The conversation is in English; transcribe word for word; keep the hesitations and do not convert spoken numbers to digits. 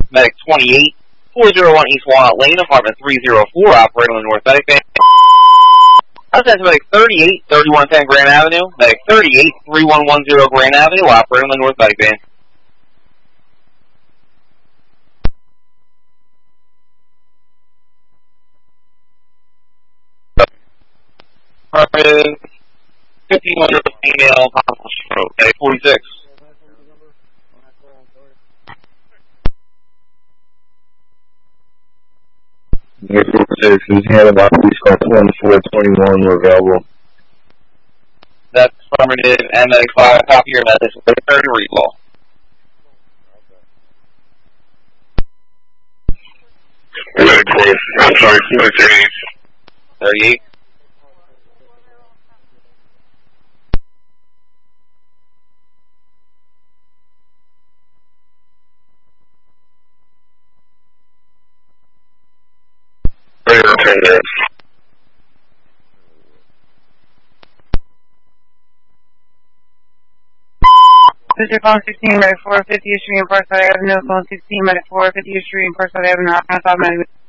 Medic twenty-eight, four oh one East Walnut Lane, apartment three oh four, operating on the North Medic Van. That's Medic thirty-eight, thirty-one ten Grand Avenue. Medic thirty-eight, three one one zero Grand Avenue, operating on the North Medic Van. Apartment fifteen hundred female, possible stroke. Medic forty-six. Services handled by police car twenty-four twenty-one were available. That's affirmative, and Medic five, copy your message, thirty recall. Medic twenty, I'm sorry, Medic thirty-eight. thirty-eight. ten minutes. This is phone sixteen, Medic four fiftieth Street and Parkside Avenue, phone sixteen, Medic four fiftieth Street and Parkside Avenue, automatic.